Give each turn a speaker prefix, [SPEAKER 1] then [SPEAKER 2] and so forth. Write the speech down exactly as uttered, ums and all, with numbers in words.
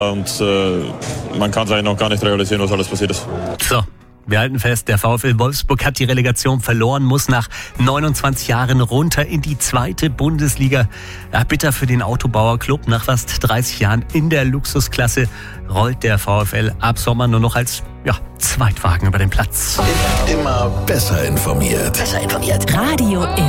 [SPEAKER 1] Und äh, man kann es eigentlich noch gar nicht realisieren, was alles passiert ist.
[SPEAKER 2] So, wir halten fest, der VfL Wolfsburg hat die Relegation verloren, muss nach neunundzwanzig Jahren runter in die zweite Bundesliga. Ja, bitter für den Autobauer-Club. Nach fast dreißig Jahren in der Luxusklasse rollt der VfL ab Sommer nur noch als ja, Zweitwagen über den Platz.
[SPEAKER 3] Immer besser informiert.
[SPEAKER 4] Besser informiert. Radio in